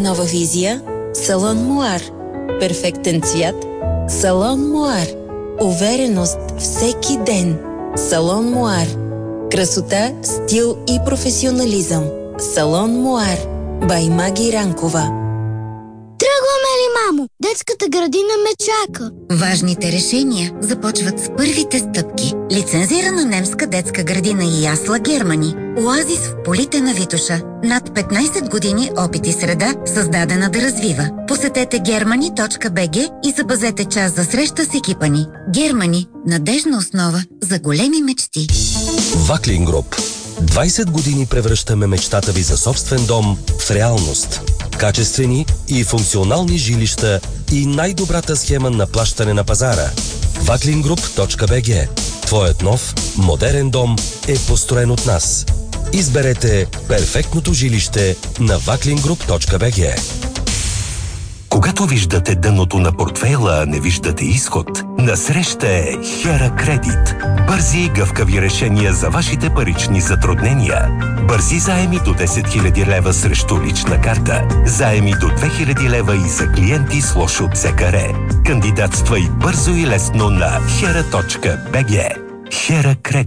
нова визия – Салон Муар. Перфектен цвят – Салон Муар. Увереност всеки ден – Салон Муар. Красота, стил и професионализъм – Салон Муар. Бай Маги Ранкова. Тръгваме ли, мамо? Детската градина ме чака. Важните решения започват с първите стъпки. Лицензирана немска детска градина и ясла Германи. Оазис в полите на Витоша. Над 15 години опит и среда, създадена да развива. Посетете germany.bg и запазете час за среща с екипа ни. Германи – надежна основа за големи мечти. Ваклин Груп. 20 години превръщаме мечтата ви за собствен дом в реалност. Качествени и функционални жилища и най-добрата схема на плащане на пазара. Vaklingroup.bg. Твоят нов, модерен дом е построен от нас. Изберете перфектното жилище на Vaklingroup.bg. Когато виждате дъното на портфейла, а не виждате изход, насреща е Хера Кредит. Бързи и гъвкави решения за вашите парични затруднения. Бързи заеми до 10 000 лева срещу лична карта. Заеми до 2000 лева и за клиенти с лошо ЦКР. Кандидатствай бързо и лесно на hera.bg. Хера Кредит.